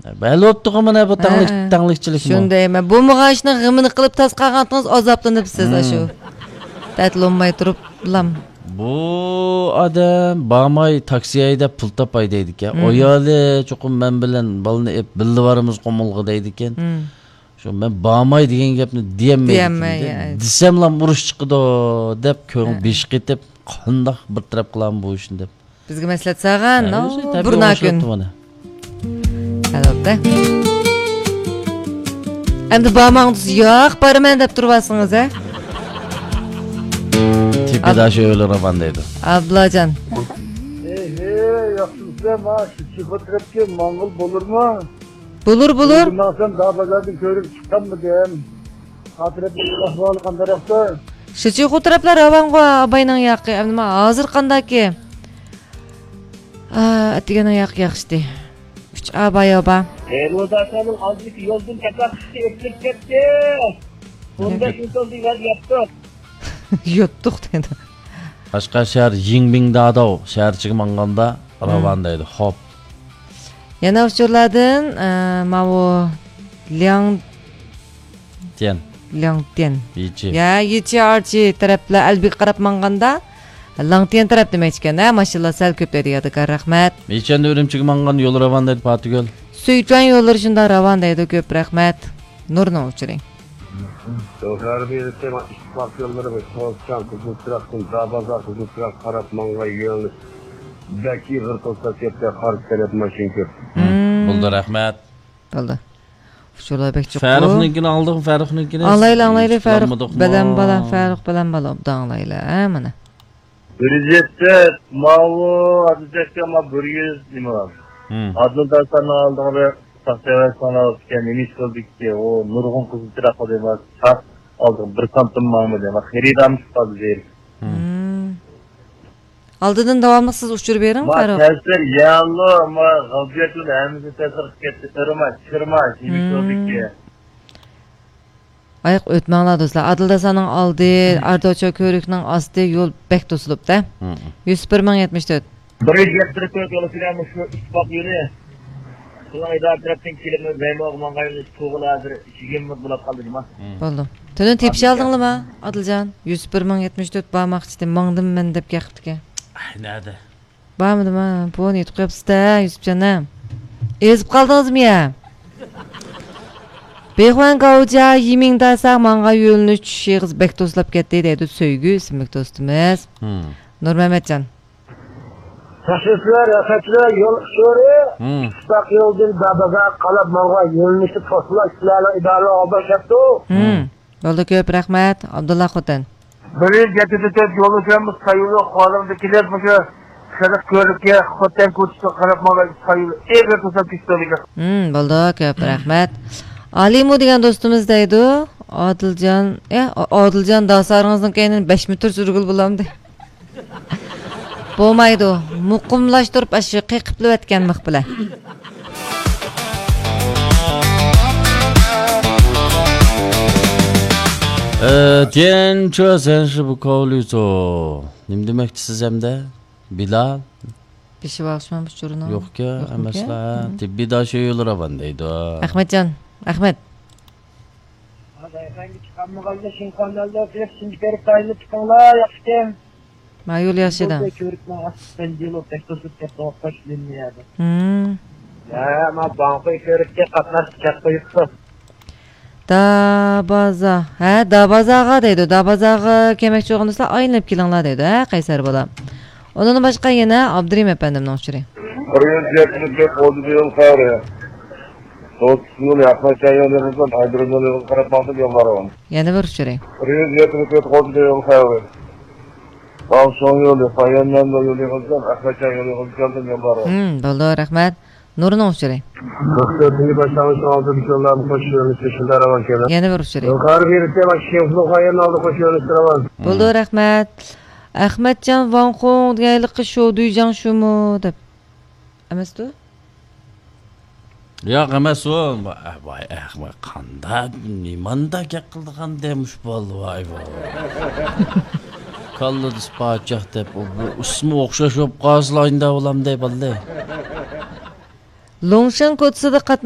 Belli oldu ki mana bu tanlıkçılık mı? Şunday men bu mağaşning g'imini qilib tasqagantingiz azoblanibsiz shu. Ta'til olmay turib bilam. Bu adam bağmay taksiye de pul tapay deydik ya. O yali çokum ben bilen balını hep bildi varımız komulgu deydik ya. Şu ben bağmay diyen gapni diyemeydim. Desem lan vuruş çıkıdı o dep köğün beş gitip kandak bir taraf kılan bu işin dep. Bizge meslet sağan no burna gün. Alapta. Endi bağmağınız yo'q, baraman deb turibsiniz ha? Tipi da şöyle ravandaydı. Ablacan. Yaxşısı ma şu psixoterapga mang'ul bo'lurmi? Bulur. Bundan sonra daha bazardan ko'rib chiqqanmi deyam. Xotirabning ahvoli qanday? Shu psixoteraplar avango abayning yaqi, nima hozir qandaki? Atigana yaxshi. 3 abay. Ro'zachaning oldiki yo'ldan kapaxtga o'tib ketdi. Bunda inson diyor yaptı. Yottuk dedi. Qashqashar Jingbing Dado shahar chiqmanganda ravandaydi. Hop. Yana uchurlardan mavu Liang Tian. Ya yechi archi taraflar albi qarab manganda Lang Tian taraf demek ekan, maşallah sel köpleri yadıkar rahmet. Meçende Ürümçi mangan yol ravandaydı Patigöl. Suyucan yolları şunda ravandaydı köp rahmet. Nurna uçurayım. Doğru bir tema ispat yolları ve soğukçan kuzulturakın dabaza kuzulturak karap mangay yolunu. Belki hırtolsa tepte harp terep maşin köp. Buldu rahmet. Buldu. Uçurlar bek çok. Faruk'unkini aldık, Faruk'unkini. Anlayla Faruk. Belen bala, Faruk belen bala. Anlayla, mana. Ücrette mavu adetçe ama 100 lira. Adını da sana aldığını tasavvur sana kendimiz kıldık ki o nurgun kızıltıra koyduğumuz çat aldım bir santim mamı demek. Heridamış fazla değil. Aldığın devamlısız uçur verin Faruk. Ma tesir yağlı ama gavciyatın elimizi tesir ketti. Çırma şimdi kıldık ki. Ayıq ötmənglar dostlar. Adılda sanın aldı, Ardoça körüknün astı yol bək tosulub da. 101.074. Bir yettirip yolu filanı şu ispat yolu. Şuna idare taraftan kelime verme oğman gayını tuğuladır. 20 bulap kaldı mı? Oldu. Tönün tepşi aldın mı Adılcan? 101.074 bağmaq için mağdım mən dep gəqibdi ki. Ay nerede? Bağmadım ha. Bu ne tutup yapsın da Yusuf canım. Ezip kaldınız mı ya? Beyxuan Gauca Yimingda sağ manga yolunu şeğiz bek toslap ketdi deydi söygü isimlik dostumuz. Nur Mehmetcan. Taşıtlar, yasaklar, yol şöyle. Bak yoldan dabaga qalab manga yolunu toslap işlerle idare olmak yaptı. Oldu köp rahmet Abdullah Xotan. Bir getirdi yolu temiz sayılı xonimdakilar bu Şerif körükke Xotan koçtu qalab manga sayılı. Eğer toslap pistoliga. Oldu köp rahmet. Alimu degan do'stimizdaydi. Odiljon dasaringizning kaynin 5 metr surgul bo'lamdi. Bo'lmaydi. Muqimlashtirib ashi qiqib o'tgan mix bilan. Tiyen çözen şu bu kovluydu. Nim demekçisiz hem de? Bilal? Bir şey bakışmamış çoruna. Yok ya, mesela. Bir daha şey yolu ravandaydı. Ahmetcan. Ahmet. Efendim çıkanma kaldı şimdi kanalda oturup şimdi perip dayını çıkanlar yaptım. Ma yol yaşadan. Ben körükme asistan dilo tektosup tepte oktaş dinleyerdim. Ya ama bankayı körükte katlar sıcak koyuksa. Dabaza. Ha Dabazaga deydi. Dabazaga kemekçi oğunuzda aynıp kilinglar deydi. Ha Qaysar bolam. Onun başqa yana Abdurim efendimni uçurayım. Oraya jetini oldu diyor kare. Soğukluğun yaklaşan yollarından aydırın yollarını karapmantık yollar var. Yani bir uçurayım. Oraya jetini oldu diyor kare. Tam son yolu, fayandan da yollarından yaklaşan yollarından yollar var. Doldu rahmet. Nurunu uçurayım. Doktorluğu başlamış aldı bir yollarını koşuyoruz. Şimdi araban kenar. Yani bir uçurayım. Yukarı birisi bak şefli fayanın aldı koşuyoruz sıravan. Doldu rahmet. Ahmetcan Van Kong degaylıqı şu duycan şu mu dep. Emes du? Yok emas o. Vay Ahmet qanda nimanda qildigan demiş boldu vay. Kallı dispatchah dep bu ismi o'xshash bo'lib qolsa bolam deb boldi. Longshan kotsida